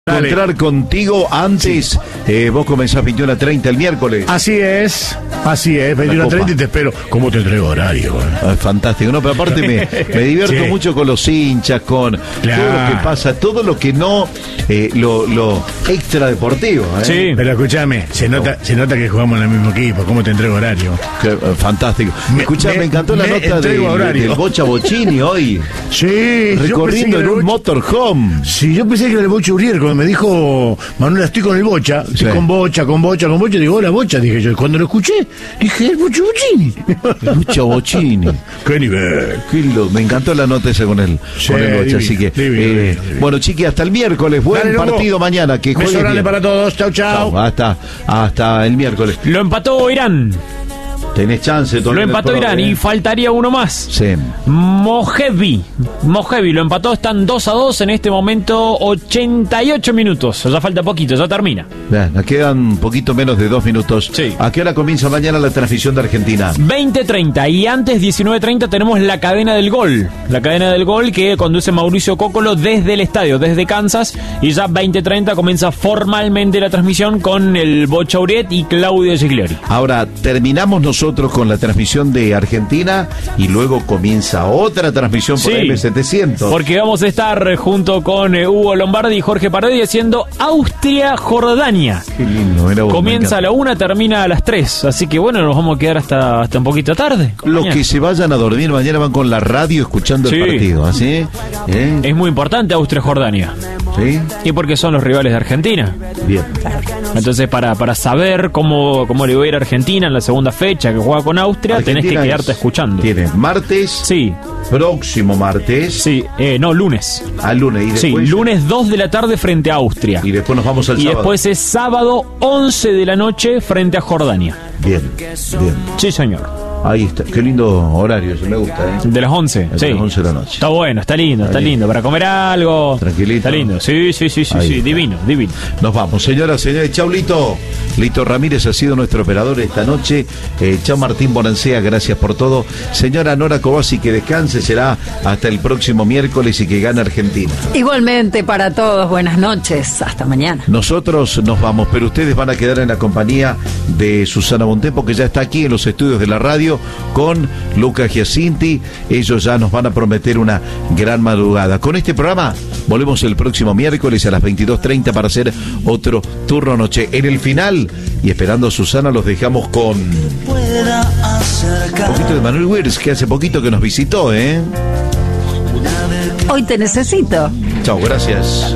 Encontrar contigo antes, vos comenzás 21:30 el miércoles. Así es, 21:30 y te espero. ¿Cómo te entrego horario? Fantástico, no, pero aparte me divierto mucho con los hinchas, con todo lo que pasa, todo lo que no, lo extra deportivo. Sí, pero escúchame, se nota que jugamos en el mismo equipo. ¿Cómo te entrego horario? Fantástico. Escuchá, me encantó la nota del Bocha Bocini hoy. Sí, recorriendo en un motorhome. Sí, yo pensé que era el Bocha Uriel. Cuando me dijo Manuela, estoy con el Bocha, estoy con Bocha, digo, hola Bocha, dije yo. Y cuando lo escuché, dije, el Bocha Bocini. El Bocha Bocini. Qué nivel. Me encantó la nota esa con el Bocha, así que divino. Bueno, chiqui, hasta el miércoles, buen partido mañana, que juegue bien. Para todos, chau. Hasta el miércoles. Lo empató Irán. Tenés chance. Lo empató Irán y faltaría uno más. Sí. Mojevi lo empató, están 2-2 en este momento, 88 minutos. Ya falta poquito, ya termina. Nos quedan un poquito menos de 2 minutos. Sí. ¿A qué hora comienza mañana la transmisión de Argentina? 20:30 y antes 19:30 tenemos la cadena del gol. La cadena del gol que conduce Mauricio Cócolo desde el estadio, desde Kansas. Y ya 20:30 comienza formalmente la transmisión con el Bocha Uriet y Claudio Giglioli. Ahora, terminamos nosotros con la transmisión de Argentina y luego comienza otra transmisión por M700. Porque vamos a estar junto con Hugo Lombardi y Jorge Parodi haciendo Austria-Jordania. Qué lindo, comienza a la 1, termina a las 3. Así que bueno, nos vamos a quedar hasta un poquito tarde. Los que se vayan a dormir mañana van con la radio escuchando el partido, ¿así? Es muy importante Austria-Jordania. ¿Sí? Y porque son los rivales de Argentina. Bien. Entonces, para saber cómo le va a ir a Argentina en la segunda fecha que juega con Austria, Argentina tenés que quedarte escuchando. ¿Tiene martes? Sí. Próximo martes. Sí, no, lunes. Lunes. ¿Y después? Sí, lunes 2 de la tarde frente a Austria. Y después nos vamos al sábado. Y después es sábado 11 de la noche frente a Jordania. Bien. Sí, señor. Ahí está, qué lindo horario, me gusta, De las 11, de las 11 de la noche. Está bueno, está lindo, para comer algo. Tranquilito. Está lindo, sí, divino. Nos vamos, señoras, señores, chau Lito. Lito Ramírez ha sido nuestro operador esta noche. Chau Martín Bonancea, gracias por todo. Señora Nora Cobasi, que descanse, será hasta el próximo miércoles y que gane Argentina. Igualmente para todos, buenas noches, hasta mañana. Nosotros nos vamos, pero ustedes van a quedar en la compañía de Susana Bontempo, que ya está aquí en los estudios de la radio, con Lucas Giacinti. Ellos ya nos van a prometer una gran madrugada. Con este programa volvemos el próximo miércoles a las 22:30 para hacer otro turno noche. En el final, y esperando a Susana, los dejamos con un poquito de Manuel Wirtz, que hace poquito que nos visitó, Hoy te necesito. Chao, gracias.